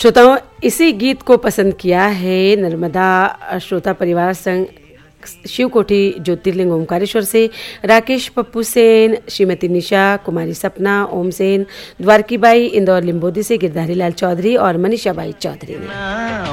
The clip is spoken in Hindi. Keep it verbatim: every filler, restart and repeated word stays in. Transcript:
श्रोताओं, इसी गीत को पसंद किया है नर्मदा श्रोता परिवार संघ शिवकोठी ज्योतिर्लिंग ओमकारेश्वर से राकेश पप्पू सेन, श्रीमती निशा, कुमारी सपना, ओम सेन, द्वारकीबाई इंदौर लिम्बोदी से, गिरधारी लाल चौधरी और मनीषा बाई चौधरी ने।